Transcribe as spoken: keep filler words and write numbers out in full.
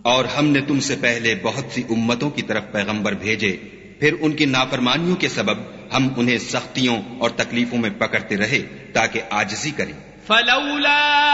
और हमने तुमसे पहले बहुत सी उम्मतों की तरफ पैगंबर भेजे, फिर उनकी नाफरमानियों के सबब हम उन्हें सख्तियों और तकलीफों में पकड़ते रहे ताकि आजिज़ी करें।